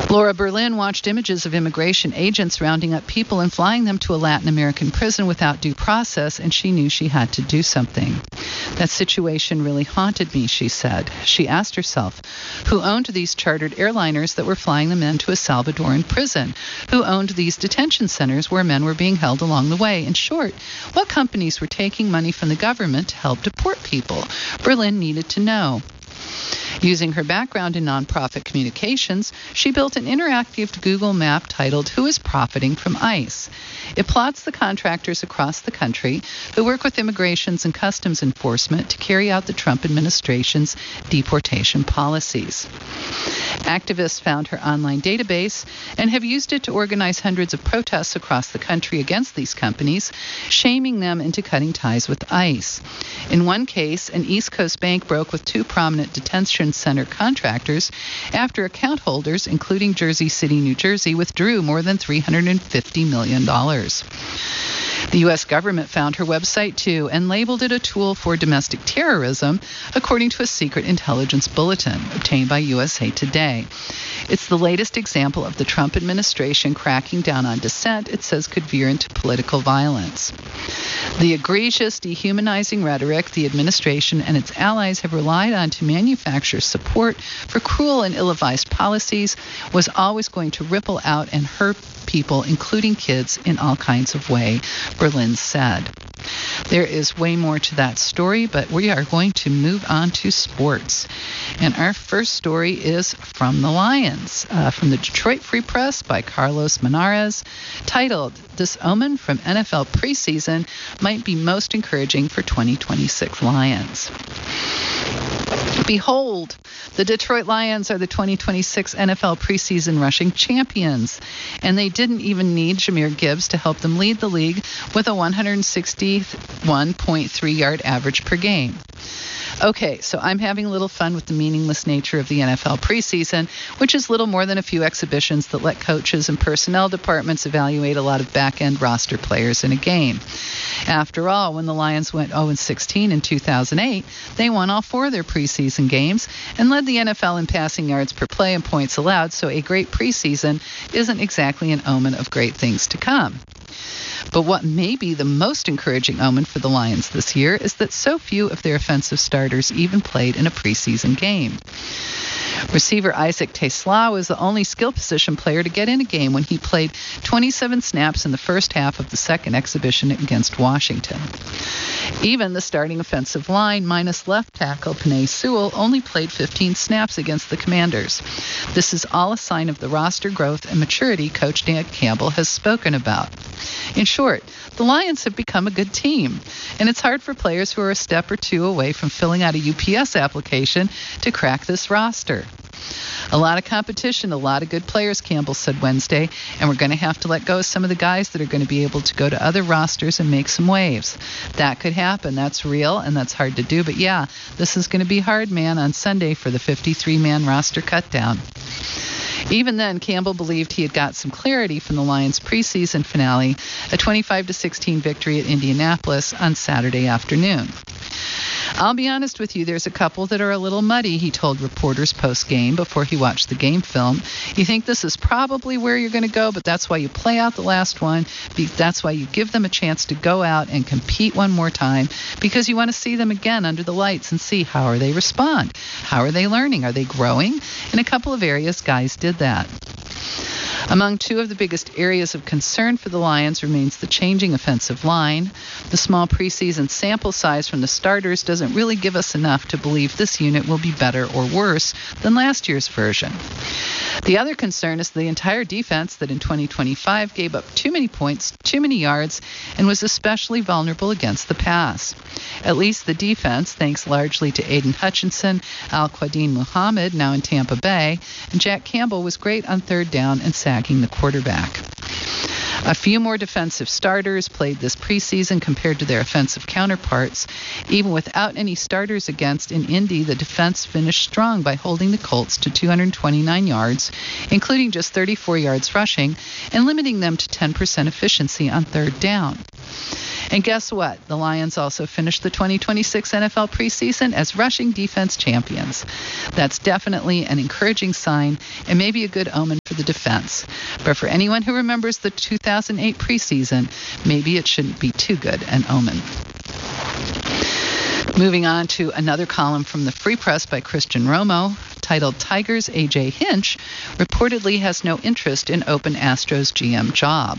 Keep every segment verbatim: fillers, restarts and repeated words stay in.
Laura Berlin watched images of immigration agents rounding up people and flying them to a Latin American prison without due process, and she knew she had to do something. That situation really haunted me, she said. She asked herself, who owned these chartered airliners that were flying the men to a Salvadoran prison? Who owned these detention centers where men were being held along the way? In short, what companies were taking money from the government to help deport people? Berlin needed to know. Using her background in nonprofit communications, she built an interactive Google map titled Who is Profiting from ICE? It plots the contractors across the country who work with immigrations and customs enforcement to carry out the Trump administration's deportation policies. Activists found her online database and have used it to organize hundreds of protests across the country against these companies, shaming them into cutting ties with ICE. In one case, an East Coast bank broke with two prominent detention center contractors after account holders, including Jersey City, New Jersey, withdrew more than three hundred fifty million dollars. The U S government found her website, too, and labeled it a tool for domestic terrorism, according to a secret intelligence bulletin obtained by U S A Today. It's the latest example of the Trump administration cracking down on dissent it says could veer into political violence. The egregious, dehumanizing rhetoric the administration and its allies have relied on to manufacture support for cruel and ill-advised policies was always going to ripple out and hurt people, including kids, in all kinds of ways, Berlin said. There is way more to that story, but we are going to move on to sports. And our first story is from the Lions, uh, from the Detroit Free Press by Carlos Monarez, titled, This Omen from N F L Preseason Might Be Most Encouraging for twenty twenty-six Lions. Behold, the Detroit Lions are the twenty twenty-six N F L preseason rushing champions, and they didn't even need Jahmyr Gibbs to help them lead the league with a one hundred sixty-one point three yard average per game. Okay, so I'm having a little fun with the meaningless nature of the N F L preseason, which is little more than a few exhibitions that let coaches and personnel departments evaluate a lot of back-end roster players in a game. After all, when the Lions went oh and sixteen in two thousand eight, they won all four of their preseason games and led the N F L in passing yards per play and points allowed, so a great preseason isn't exactly an omen of great things to come. But what may be the most encouraging omen for the Lions this year is that so few of their offensive starters even played in a preseason game. Receiver Isaac TeSlaa was the only skill position player to get in a game when he played twenty-seven snaps in the first half of the second exhibition against Washington. Even the starting offensive line, minus left tackle Penei Sewell, only played fifteen snaps against the Commanders. This is all a sign of the roster growth and maturity Coach Dan Campbell has spoken about. In short, the Lions have become a good team, and it's hard for players who are a step or two away from filling out a U P S application to crack this roster. A lot of competition, a lot of good players, Campbell said Wednesday, and we're going to have to let go of some of the guys that are going to be able to go to other rosters and make some waves. That could happen. That's real, and that's hard to do. But yeah, this is going to be hard, man, on Sunday for the fifty-three man roster cutdown. Even then, Campbell believed he had got some clarity from the Lions' preseason finale, a twenty-five to sixteen victory at Indianapolis on Saturday afternoon. I'll be honest with you, there's a couple that are a little muddy, he told reporters post-game before he watched the game film. You think this is probably where you're going to go, but that's why you play out the last one. That's why you give them a chance to go out and compete one more time, because you want to see them again under the lights and see how are they respond. How are they learning? Are they growing? In a couple of areas, guys did that. Among two of the biggest areas of concern for the Lions remains the changing offensive line. The small preseason sample size from the starters doesn't really give us enough to believe this unit will be better or worse than last year's version. The other concern is the entire defense that in twenty twenty-five gave up too many points, too many yards, and was especially vulnerable against the pass. At least the defense, thanks largely to Aiden Hutchinson, Al-Quadin Muhammad, now in Tampa Bay, and Jack Campbell was great on third down and sacking the quarterback. A few more defensive starters played this preseason compared to their offensive counterparts. Even without any starters against in Indy, the defense finished strong by holding the Colts to two hundred twenty-nine yards, including just thirty-four yards rushing, and limiting them to ten percent efficiency on third down. And guess what? The Lions also finished the twenty twenty-six N F L preseason as rushing defense champions. That's definitely an encouraging sign and maybe a good omen for the the defense. But for anyone who remembers the two thousand eight preseason, maybe it shouldn't be too good an omen. Moving on to another column from the Free Press by Christian Romo, titled Tigers A J Hinch reportedly has no interest in open Astros G M job.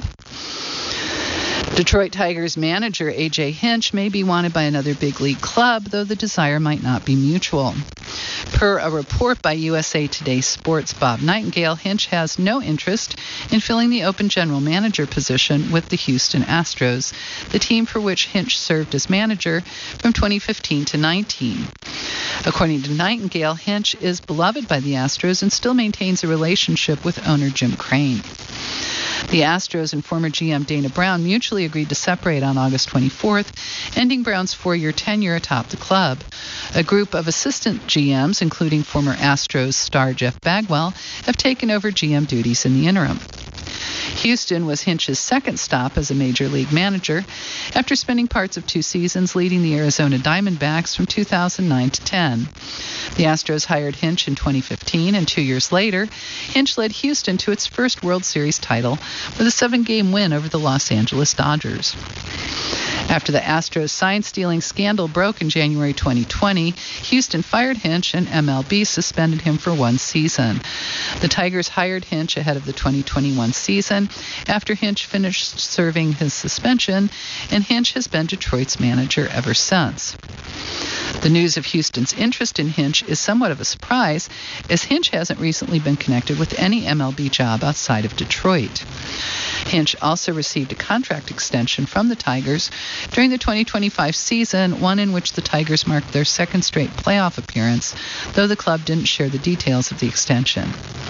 Detroit Tigers manager A J Hinch may be wanted by another big league club, though the desire might not be mutual. Per a report by U S A Today Sports' Bob Nightingale, Hinch has no interest in filling the open general manager position with the Houston Astros, the team for which Hinch served as manager from twenty fifteen to nineteen. According to Nightingale, Hinch is beloved by the Astros and still maintains a relationship with owner Jim Crane. The Astros and former G M Dana Brown mutually agreed to separate on August twenty-fourth, ending Brown's four-year tenure atop the club. A group of assistant G Ms, including former Astros star Jeff Bagwell, have taken over G M duties in the interim. Houston was Hinch's second stop as a major league manager, after spending parts of two seasons leading the Arizona Diamondbacks from two thousand nine to ten. The Astros hired Hinch in twenty fifteen, and two years later, Hinch led Houston to its first World Series title with a seven-game win over the Los Angeles Dodgers. After the Astros sign-stealing scandal broke in January twenty twenty, Houston fired Hinch and M L B suspended him for one season. The Tigers hired Hinch ahead of the twenty twenty-one season after Hinch finished serving his suspension, and Hinch has been Detroit's manager ever since. The news of Houston's interest in Hinch is somewhat of a surprise, as Hinch hasn't recently been connected with any M L B job outside of Detroit. Hinch also received a contract extension from the Tigers during the twenty twenty-five season, one in which the Tigers marked their second straight playoff appearance, though the club didn't share the details of the extension.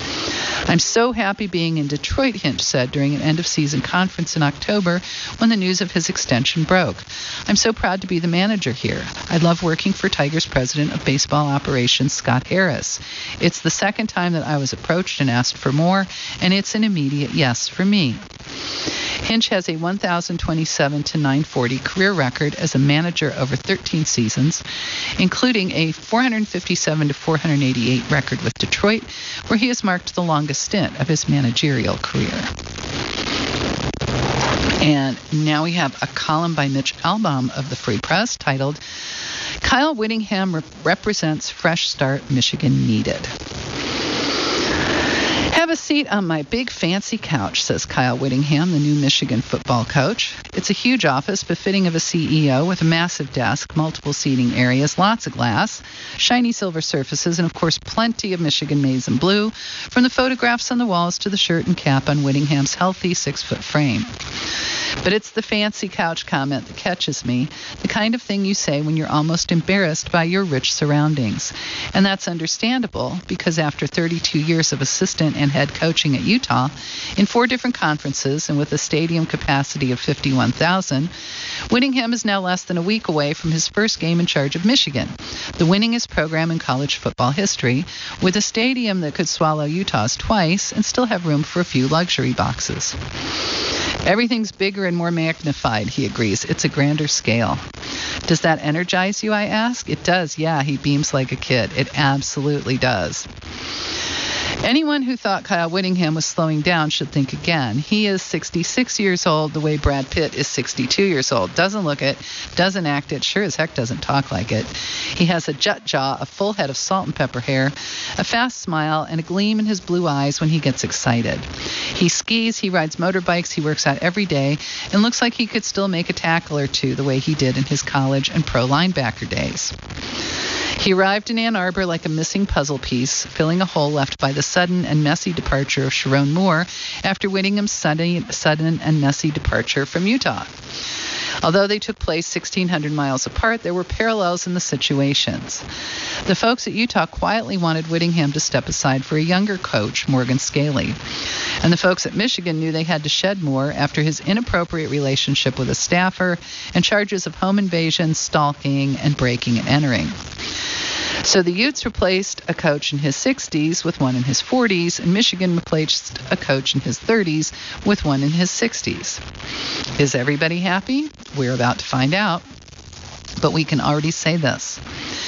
"I'm so happy being in Detroit," Hinch said during an end-of-season conference in October when the news of his extension broke. "I'm so proud to be the manager here. I love working for Tigers President of Baseball Operations Scott Harris. It's the second time that I was approached and asked for more, and it's an immediate yes for me." Hinch has a one thousand twenty-seven to nine forty career record as a manager over thirteen seasons, including a four fifty-seven to four eighty-eight record with Detroit, where he has marked the longest stint of his managerial career. And now we have a column by Mitch Albom of the Free Press titled, Kyle Whittingham Re- Represents Fresh Start Michigan Needed. "Have a seat on my big fancy couch," says Kyle Whittingham, the new Michigan football coach. "It's a huge office befitting of a C E O with a massive desk, multiple seating areas, lots of glass, shiny silver surfaces, and of course plenty of Michigan maize and blue, from the photographs on the walls to the shirt and cap on Whittingham's healthy six-foot frame. But it's the fancy couch comment that catches me, the kind of thing you say when you're almost embarrassed by your rich surroundings. And that's understandable, because after thirty-two years of assistant and head coaching at Utah, in four different conferences and with a stadium capacity of fifty-one thousand, Whittingham is now less than a week away from his first game in charge of Michigan, the winningest program in college football history, with a stadium that could swallow Utah's twice and still have room for a few luxury boxes. Everything's bigger and more magnified, he agrees. It's a grander scale. Does that energize you, I ask? It does, yeah, he beams like a kid. It absolutely does. Anyone who thought Kyle Whittingham was slowing down should think again. He is sixty-six years old, the way Brad Pitt is sixty-two years old. Doesn't look it, doesn't act it, sure as heck doesn't talk like it. He has a jet jaw, a full head of salt and pepper hair, a fast smile, and a gleam in his blue eyes when he gets excited. He skis, he rides motorbikes, he works out every day, and looks like he could still make a tackle or two the way he did in his college and pro linebacker days. He arrived in Ann Arbor like a missing puzzle piece, filling a hole left by the sudden and messy departure of Sharon Moore after Whittingham's sudden, sudden and messy departure from Utah. Although they took place sixteen hundred miles apart, there were parallels in the situations. The folks at Utah quietly wanted Whittingham to step aside for a younger coach, Morgan Scaley. And the folks at Michigan knew they had to shed Moore after his inappropriate relationship with a staffer and charges of home invasion, stalking, and breaking and entering. So the Utes replaced a coach in his sixties with one in his forties, and Michigan replaced a coach in his thirties with one in his sixties. Is everybody happy? We're about to find out. But we can already say this.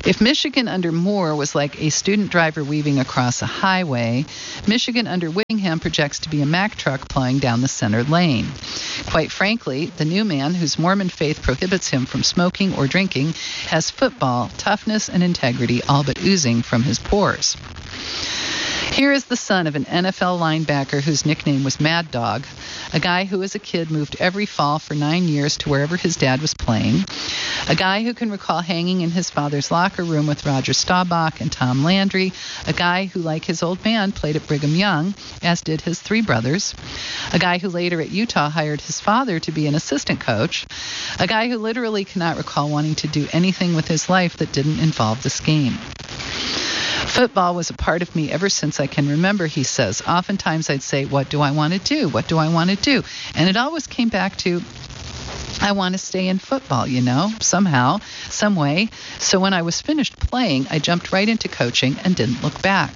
If Michigan under Moore was like a student driver weaving across a highway, Michigan under Whittingham projects to be a Mack truck plowing down the center lane. Quite frankly, the new man, whose Mormon faith prohibits him from smoking or drinking, has football, toughness, and integrity all but oozing from his pores. Here is the son of an N F L linebacker whose nickname was Mad Dog, a guy who as a kid moved every fall for nine years to wherever his dad was playing, a guy who can recall hanging in his father's locker room with Roger Staubach and Tom Landry, a guy who, like his old man, played at Brigham Young, as did his three brothers, a guy who later at Utah hired his father to be an assistant coach, a guy who literally cannot recall wanting to do anything with his life that didn't involve this game. Football was a part of me ever since I can remember, he says. Oftentimes I'd say, what do I want to do? What do I want to do? And it always came back to, I want to stay in football, you know, somehow, some way. So when I was finished playing, I jumped right into coaching and didn't look back.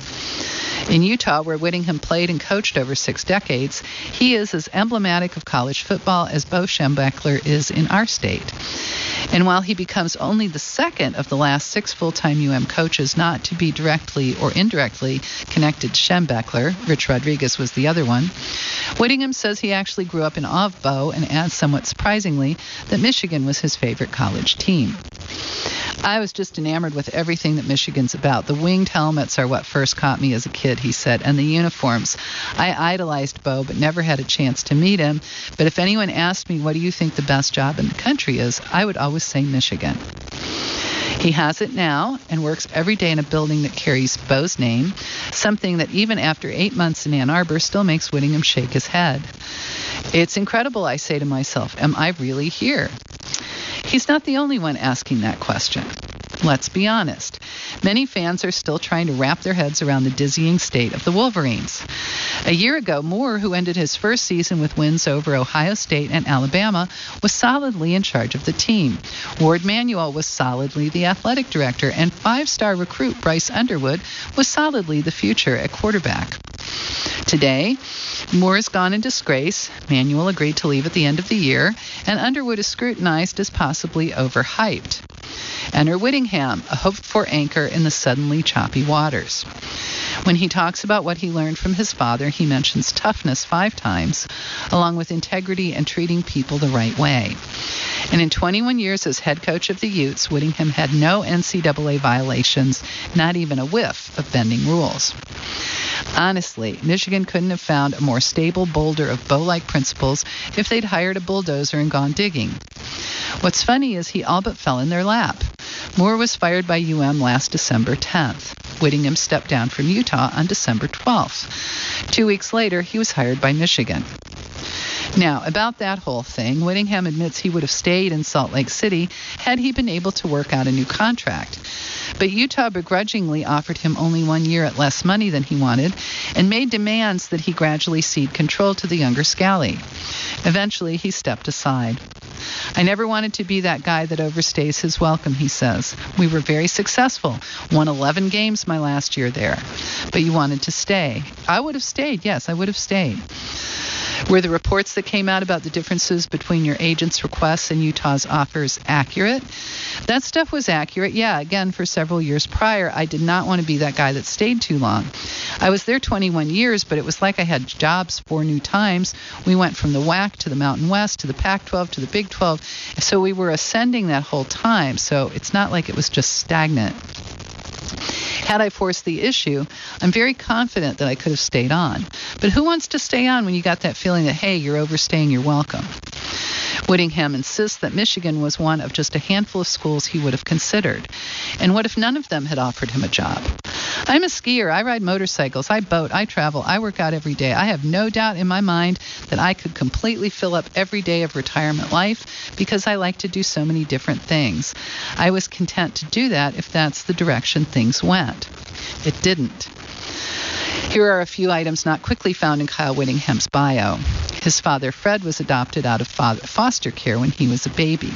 In Utah, where Whittingham played and coached over six decades, he is as emblematic of college football as Bo Schembechler is in our state. And while he becomes only the second of the last six full-time U M coaches not to be directly or indirectly connected to Schembechler, Rich Rodriguez was the other one, Whittingham says he actually grew up in awe of Bo and adds somewhat surprisingly that Michigan was his favorite college team. I was just enamored with everything that Michigan's about. The winged helmets are what first caught me as a kid, he said, and the uniforms. I idolized Bo, but never had a chance to meet him. But if anyone asked me, what do you think the best job in the country is, I would always say Michigan. He has it now and works every day in a building that carries Bo's name, something that even after eight months in Ann Arbor still makes Whittingham shake his head. It's incredible, I say to myself. Am I really here? He's not the only one asking that question. Let's be honest. Many fans are still trying to wrap their heads around the dizzying state of the Wolverines. A year ago, Moore, who ended his first season with wins over Ohio State and Alabama, was solidly in charge of the team. Ward Manuel was solidly the athletic director, and five-star recruit Bryce Underwood was solidly the future at quarterback. Today, Moore is gone in disgrace. Manuel agreed to leave at the end of the year, and Underwood is scrutinized as possibly overhyped. Enter Whittingham, a hoped-for anchor in the suddenly choppy waters. When he talks about what he learned from his father, he mentions toughness five times, along with integrity and treating people the right way. And in twenty-one years as head coach of the Utes, Whittingham had no N C double A violations, not even a whiff of bending rules. Honestly, Michigan couldn't have found a more stable boulder of Bo-like principles if they'd hired a bulldozer and gone digging. What's funny is he all but fell in their lap. Moore was fired by U M last December tenth. Whittingham stepped down from Utah on December twelfth. Two weeks later, he was hired by Michigan. Now, about that whole thing, Whittingham admits he would have stayed in Salt Lake City had he been able to work out a new contract. But Utah begrudgingly offered him only one year at less money than he wanted and made demands that he gradually cede control to the younger Scally. Eventually, he stepped aside. I never wanted to be that guy that overstays his welcome, he says. We were very successful, won eleven games my last year there. But you wanted to stay. I would have stayed, yes, I would have stayed. Were the reports that came out about the differences between your agent's requests and Utah's offers accurate? That stuff was accurate, yeah, again, for several years prior. I did not want to be that guy that stayed too long. I was there twenty-one years, but it was like I had jobs four new times. We went from the W A C to the Mountain West to the Pac twelve to the Big twelve, so we were ascending that whole time, so it's not like it was just stagnant. Had I forced the issue, I'm very confident that I could have stayed on. But who wants to stay on when you got that feeling that, hey, you're overstaying your welcome? Whittingham insists that Michigan was one of just a handful of schools he would have considered. And what if none of them had offered him a job? I'm a skier. I ride motorcycles. I boat. I travel. I work out every day. I have no doubt in my mind that I could completely fill up every day of retirement life because I like to do so many different things. I was content to do that if that's the direction things went. It didn't. Here are a few items not quickly found in Kyle Whittingham's bio. His father, Fred, was adopted out of foster care when he was a baby.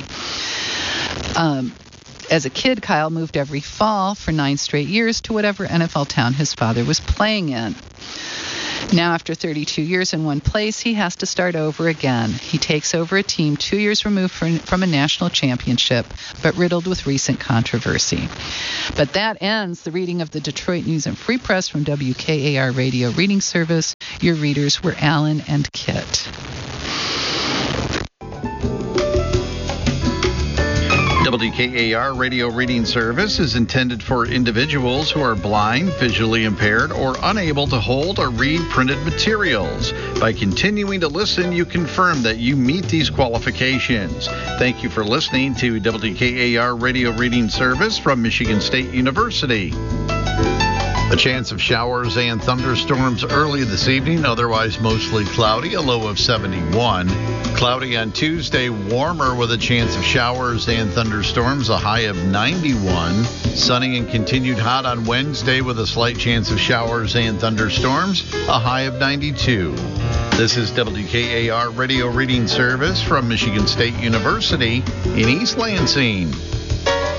Um, as a kid, Kyle moved every fall for nine straight years to whatever N F L town his father was playing in. Now, after thirty-two years in one place, he has to start over again. He takes over a team two years removed from, from a national championship, but riddled with recent controversy. But that ends the reading of the Detroit News and Free Press from W K A R Radio Reading Service. Your readers were Alan and Kit. W K A R Radio Reading Service is intended for individuals who are blind, visually impaired, or unable to hold or read printed materials. By continuing to listen, you confirm that you meet these qualifications. Thank you for listening to W K A R Radio Reading Service from Michigan State University. A chance of showers and thunderstorms early this evening, otherwise mostly cloudy, a low of seventy-one. Cloudy on Tuesday, warmer with a chance of showers and thunderstorms, a high of ninety-one. Sunny and continued hot on Wednesday with a slight chance of showers and thunderstorms, a high of ninety-two. This is W K A R Radio Reading Service from Michigan State University in East Lansing.